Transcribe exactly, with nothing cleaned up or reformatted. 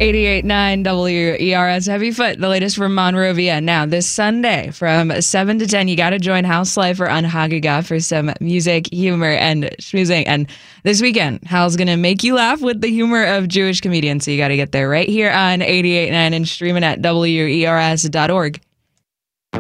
eighty-eight point nine W E R S. Heavy Foot, the latest from Monrovia. Now, this Sunday from seven to ten, you got to join House Life or Unhagiga for some music, humor, and schmoozing. And this weekend, Hal's going to make you laugh with the humor of Jewish comedians. So you got to get there right here on eighty-eight point nine and streaming at W E R S dot org.